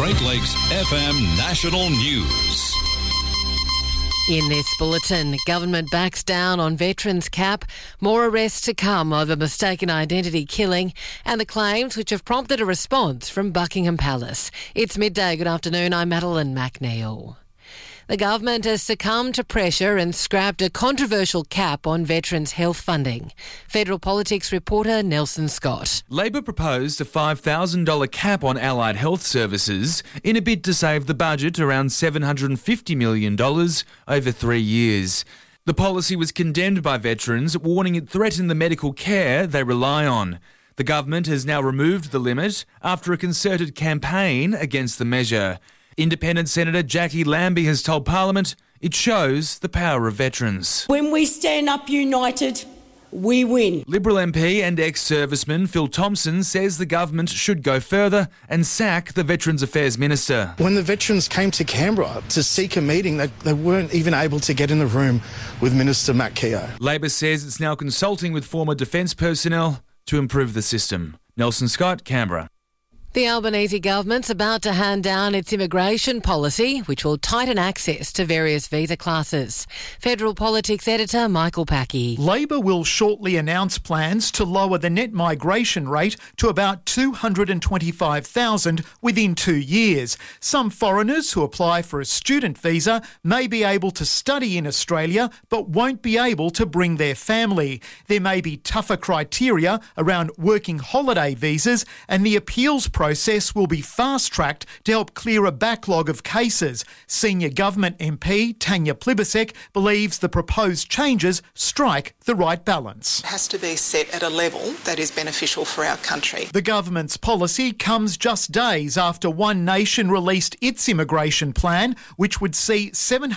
Great Lakes FM National News. In this bulletin, government backs down on veterans cap, more arrests to come over mistaken identity killing, and the claims which have prompted a response from Buckingham Palace. It's midday. Good afternoon. I'm Madeline McNeil. The government has succumbed to pressure and scrapped a controversial cap on veterans' health funding. Federal Politics reporter Nelson Scott. Labor proposed a $5,000 cap on allied health services in a bid to save the budget around $750 million over 3 years. The policy was condemned by veterans, warning it threatened the medical care they rely on. The government has now removed the limit after a concerted campaign against the measure. Independent Senator Jackie Lambie has told Parliament it shows the power of veterans. When we stand up united, we win. Liberal MP and ex-serviceman Phil Thompson says the government should go further and sack the Veterans Affairs Minister. When the veterans came to Canberra to seek a meeting, they weren't even able to get in the room with Minister Matt Keogh. Labor says it's now consulting with former defence personnel to improve the system. Nelson Scott, Canberra. The Albanese government's about to hand down its immigration policy, which will tighten access to various visa classes. Federal Politics editor Michael Packey. Labor will shortly announce plans to lower the net migration rate to about 225,000 within 2 years. Some foreigners who apply for a student visa may be able to study in Australia but won't be able to bring their family. There may be tougher criteria around working holiday visas, and the appeals process will be fast-tracked to help clear a backlog of cases. Senior government MP Tanya Plibersek believes the proposed changes strike the right balance. It has to be set at a level that is beneficial for our country. The government's policy comes just days after One Nation released its immigration plan, which would see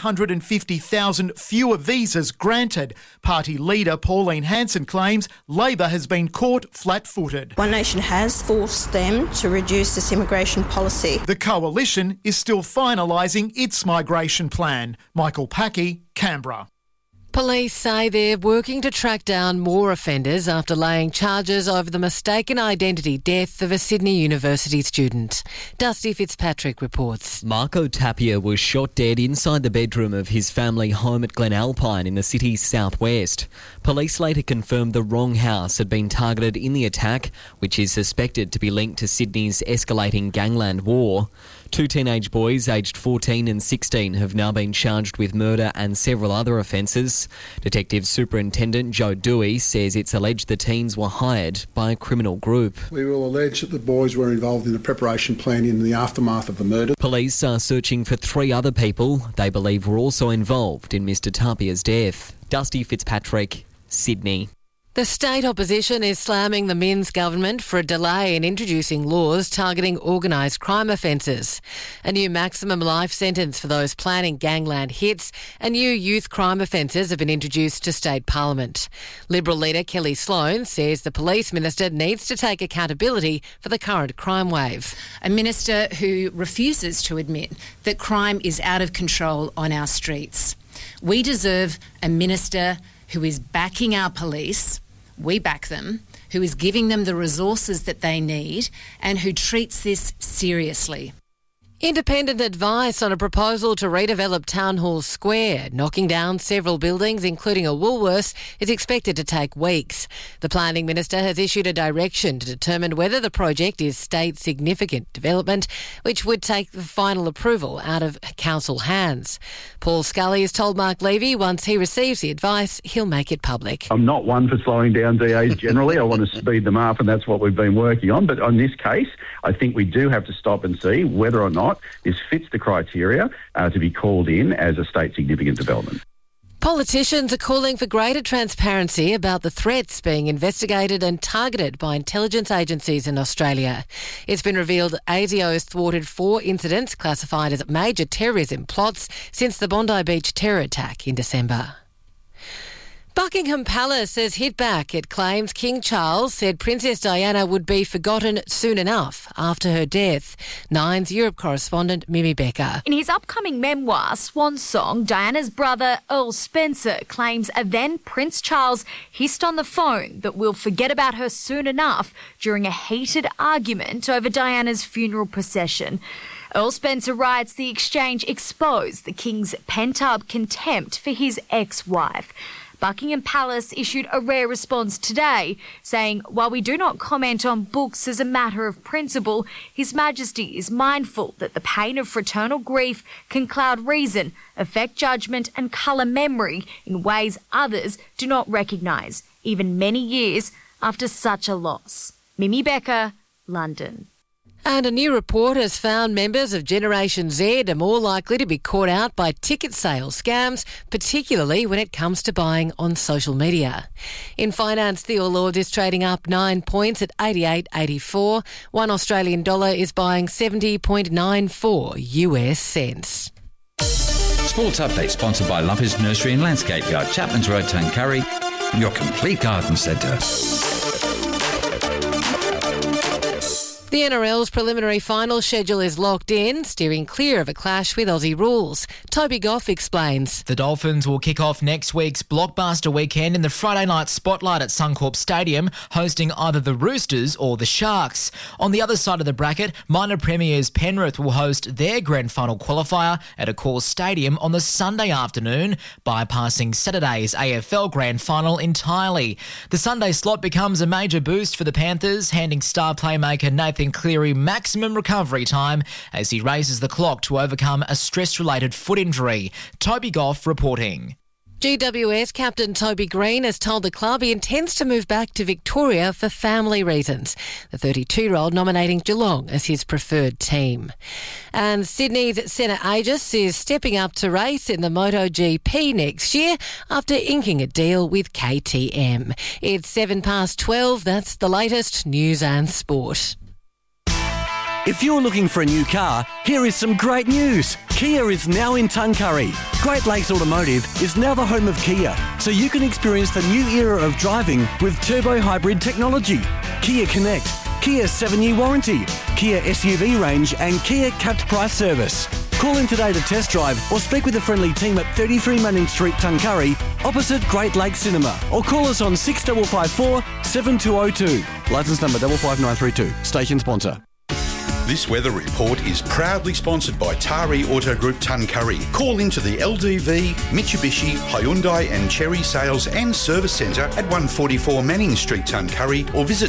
750,000 fewer visas granted. Party leader Pauline Hanson claims Labor has been caught flat-footed. One Nation has forced them to reduce this immigration policy. The coalition is still finalising its migration plan. Michael Packey, Canberra. Police say they're working to track down more offenders after laying charges over the mistaken identity death of a Sydney University student. Dusty Fitzpatrick reports. Marco Tapia was shot dead inside the bedroom of his family home at Glen Alpine in the city's southwest. Police later confirmed the wrong house had been targeted in the attack, which is suspected to be linked to Sydney's escalating gangland war. 2 teenage boys aged 14 and 16 have now been charged with murder and several other offences. Detective Superintendent Joe Dewey says it's alleged the teens were hired by a criminal group. We will allege that the boys were involved in the preparation plan in the aftermath of the murder. Police are searching for 3 other people they believe were also involved in Mr Tapia's death. Dusty Fitzpatrick, Sydney. The state opposition is slamming the Minns government for a delay in introducing laws targeting organised crime offences. A new maximum life sentence for those planning gangland hits and new youth crime offences have been introduced to state parliament. Liberal leader Kelly Sloan says the police minister needs to take accountability for the current crime wave. A minister who refuses to admit that crime is out of control on our streets. We deserve a minister who is backing our police. We back them, who is giving them the resources that they need and who treats this seriously. Independent advice on a proposal to redevelop Town Hall Square, knocking down several buildings, including a Woolworths, is expected to take weeks. The Planning Minister has issued a direction to determine whether the project is state significant development, which would take the final approval out of council hands. Paul Scully has told Mark Levy once he receives the advice, he'll make it public. I'm not one for slowing down DAs generally. I want to speed them up, and that's what we've been working on. But on this case, I think we do have to stop and see whether or not this fits the criteria to be called in as a state significant development. Politicians are calling for greater transparency about the threats being investigated and targeted by intelligence agencies in Australia. It's been revealed ASIO has thwarted 4 incidents classified as major terrorism plots since the Bondi Beach terror attack in December. Buckingham Palace has hit back at claims King Charles said Princess Diana would be forgotten soon enough after her death. Nine's Europe correspondent Mimi Becker. In his upcoming memoir, Swan Song, Diana's brother Earl Spencer claims then Prince Charles hissed on the phone that we'll forget about her soon enough during a heated argument over Diana's funeral procession. Earl Spencer writes the exchange exposed the King's pent-up contempt for his ex-wife. Buckingham Palace issued a rare response today, saying, while we do not comment on books as a matter of principle, His Majesty is mindful that the pain of fraternal grief can cloud reason, affect judgment and colour memory in ways others do not recognise, even many years after such a loss. Mimi Becker, London. And a new report has found members of Generation Z are more likely to be caught out by ticket sales scams, particularly when it comes to buying on social media. In finance, the All Ords is trading up 9 points at 88.84. One Australian dollar is buying 70.94 US cents. Sports Update sponsored by Lumpy's Nursery and Landscape Yard, Chapman's Road, Tuncurry, your complete garden centre. The NRL's preliminary final schedule is locked in, steering clear of a clash with Aussie rules. Toby Goff explains. The Dolphins will kick off next week's blockbuster weekend in the Friday night spotlight at Suncorp Stadium, hosting either the Roosters or the Sharks. On the other side of the bracket, minor premiers Penrith will host their grand final qualifier at Accor Stadium on the Sunday afternoon, bypassing Saturday's AFL grand final entirely. The Sunday slot becomes a major boost for the Panthers, handing star playmaker Nathan Cleary maximum recovery time as he races the clock to overcome a stress-related foot injury. Toby Goff reporting. GWS captain Toby Green has told the club he intends to move back to Victoria for family reasons. The 32-year-old nominating Geelong as his preferred team. And Sydney's Senna Aegis is stepping up to race in the MotoGP next year after inking a deal with KTM. It's 12:07. That's the latest news and sport. If you're looking for a new car, here is some great news. Kia is now in Tuncurry. Great Lakes Automotive is now the home of Kia, so you can experience the new era of driving with turbo hybrid technology. Kia Connect, Kia 7-year warranty, Kia SUV range and Kia capped price service. Call in today to test drive or speak with a friendly team at 33 Manning Street, Tuncurry, opposite Great Lakes Cinema, or call us on 6554 7202. Licence number 55932. Station sponsor. This weather report is proudly sponsored by Tari Auto Group Tuncurry. Call into the LDV, Mitsubishi, Hyundai and Cherry Sales and Service Centre at 144 Manning Street, Tuncurry, or visit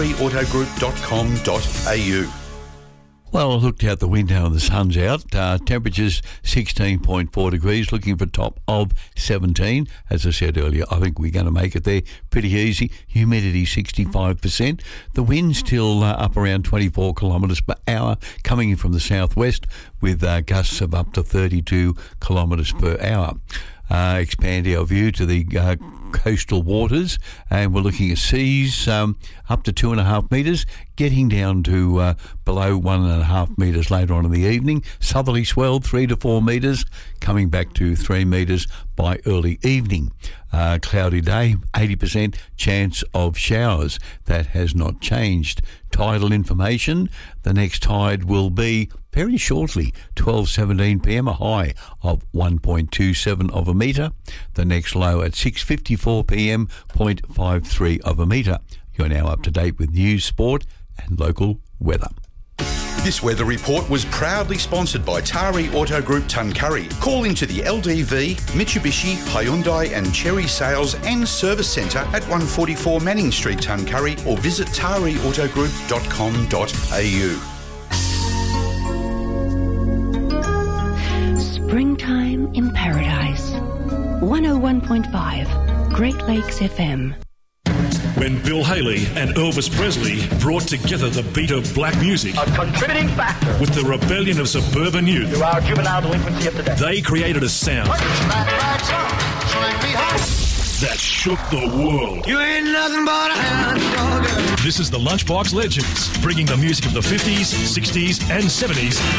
tariauto.com.au. Well, I looked out the window and the sun's out. Temperatures 16.4 degrees, looking for a top of 17. As I said earlier, I think we're going to make it there pretty easy. Humidity 65%. The wind still up around 24 kilometres per hour, coming in from the southwest with gusts of up to 32 kilometres per hour. Expand our view to the coastal waters, and we're looking at seas up to 2.5 metres, getting down to below 1.5 metres later on in the evening. Southerly swell 3 to 4 metres, coming back to 3 metres by early evening. Cloudy day, 80% chance of showers. That has not changed. Tidal information, the next tide will be very shortly, 12:17 p.m, a high of 1.27 of a metre. The next low at 6:54 p.m, 0.53 of a metre. You're now up to date with news, sport and local weather. This weather report was proudly sponsored by Tari Auto Group Tuncurry. Call into the LDV, Mitsubishi, Hyundai and Cherry Sales and Service Centre at 144 Manning Street, Tuncurry, or visit tariautogroup.com.au. Springtime in Paradise. 101.5 Great Lakes FM. When Bill Haley and Elvis Presley brought together the beat of black music, a contributing factor, with the rebellion of suburban youth, to our juvenile delinquency of today, they created a sound that shook the world. You ain't nothing but a hound dog. This is the Lunchbox Legends, bringing the music of the 50s, 60s and 70s